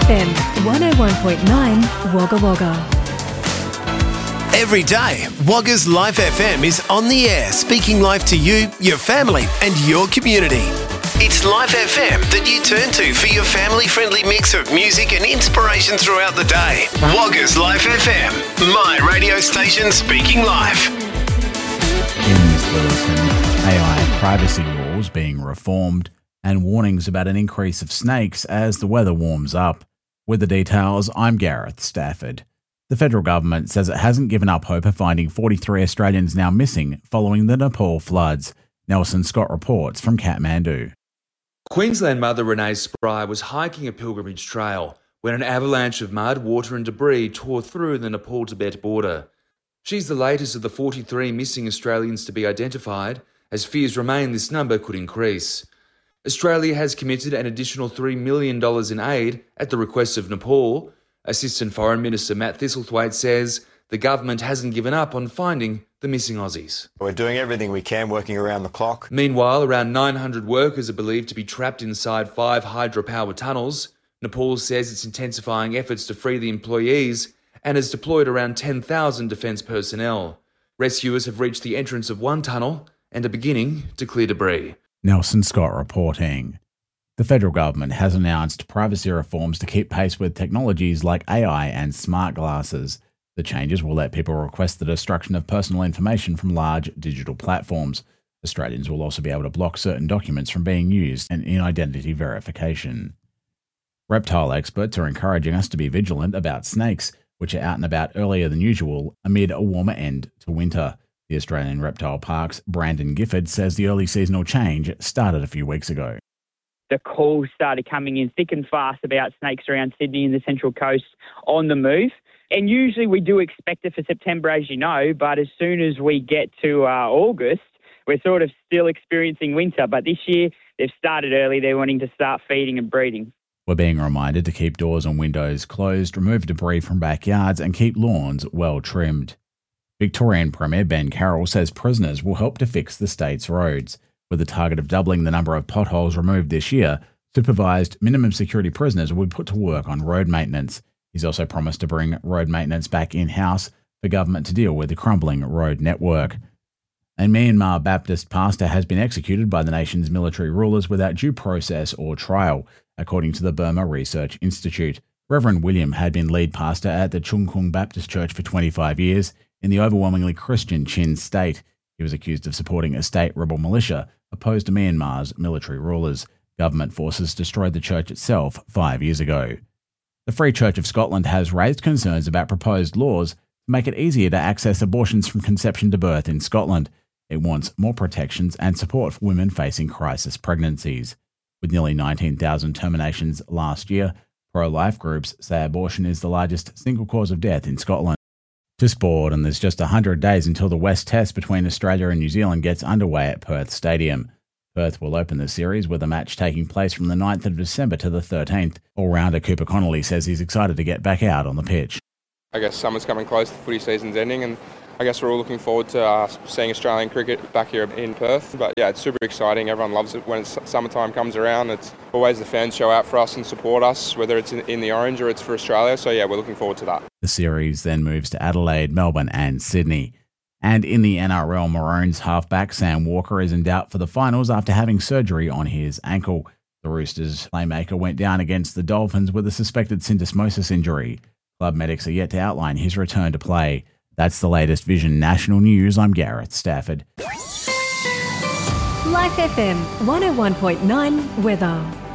FM 101.9 Wagga Wagga. Every day, Wagga's Life FM is on the air, speaking life to you, your family and your community. It's Life FM that you turn to for your family-friendly mix of music and inspiration throughout the day. Wagga's Life FM, my radio station speaking life. In this bulletin, AI privacy laws being reformed and warnings about an increase of snakes as the weather warms up. With the details, I'm Gareth Stafford. The federal government says it hasn't given up hope of finding 43 Australians now missing following the Nepal floods. Nelson Scott reports from Kathmandu. Queensland mother Renee Spry was hiking a pilgrimage trail when an avalanche of mud, water and debris tore through the Nepal-Tibet border. She's the latest of the 43 missing Australians to be identified, as fears remain this number could increase. Australia has committed an additional $3 million in aid at the request of Nepal. Assistant Foreign Minister Matt Thistlethwaite says the government hasn't given up on finding the missing Aussies. We're doing everything we can, working around the clock. Meanwhile, around 900 workers are believed to be trapped inside 5 hydropower tunnels. Nepal says it's intensifying efforts to free the employees and has deployed around 10,000 defence personnel. Rescuers have reached the entrance of one tunnel and are beginning to clear debris. Nelson Scott reporting. The federal government has announced privacy reforms to keep pace with technologies like AI and smart glasses. The changes will let people request the destruction of personal information from large digital platforms. Australians will also be able to block certain documents from being used in identity verification. Reptile experts are encouraging us to be vigilant about snakes, which are out and about earlier than usual amid a warmer end to winter. The Australian Reptile Park's Brandon Gifford says the early seasonal change started a few weeks ago. The calls started coming in thick and fast about snakes around Sydney and the Central Coast on the move. And usually we do expect it for September, as you know, but as soon as we get to August, we're sort of still experiencing winter. But this year, they've started early. They're wanting to start feeding and breeding. We're being reminded to keep doors and windows closed, remove debris from backyards and keep lawns well trimmed. Victorian Premier Ben Carroll says prisoners will help to fix the state's roads. With a target of doubling the number of potholes removed this year, supervised minimum security prisoners will be put to work on road maintenance. He's also promised to bring road maintenance back in-house for government to deal with the crumbling road network. A Myanmar Baptist pastor has been executed by the nation's military rulers without due process or trial, according to the Burma Research Institute. Reverend William had been lead pastor at the Chung Kung Baptist Church for 25 years in the overwhelmingly Christian Chin state. He was accused of supporting a state rebel militia opposed to Myanmar's military rulers. Government forces destroyed the church itself 5 years ago. The Free Church of Scotland has raised concerns about proposed laws to make it easier to access abortions from conception to birth in Scotland. It wants more protections and support for women facing crisis pregnancies. With nearly 19,000 terminations last year, pro-life groups say abortion is the largest single cause of death in Scotland. To sport, and there's just 100 days until the West Test between Australia and New Zealand gets underway at Perth Stadium. Perth will open the series with a match taking place from the 9th of December to the 13th. All-rounder Cooper Connolly says he's excited to get back out on the pitch. I guess summer's coming close, the footy season's ending, and I guess we're all looking forward to seeing Australian cricket back here in Perth. But yeah, it's super exciting. Everyone loves it when summertime comes around. It's always the fans show out for us and support us, whether it's in the orange or it's for Australia. So yeah, we're looking forward to that. The series then moves to Adelaide, Melbourne and Sydney. And in the NRL, Maroons halfback Sam Walker is in doubt for the finals after having surgery on his ankle. The Roosters playmaker went down against the Dolphins with a suspected syndesmosis injury. Club medics are yet to outline his return to play. That's the latest Vision National News. I'm Gareth Stafford. Life FM 101.9 weather.